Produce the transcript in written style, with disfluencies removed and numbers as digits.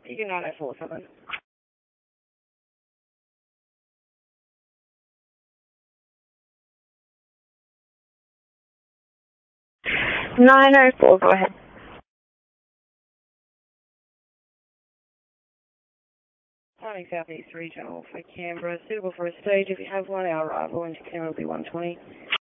You can 9047. 904, go ahead. Morning, Southeast Regional for Canberra. Suitable for a stage. If you have one, our arrival into Canberra will be 120.